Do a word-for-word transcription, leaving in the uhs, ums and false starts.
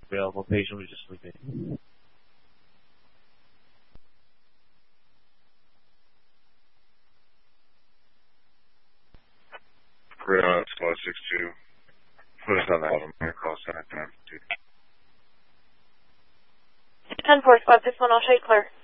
available. Patient was just sleeping. Great on slot six two. Put us on the bottom. I'm going to call center time. ten four, spot six one, I'll show you clear.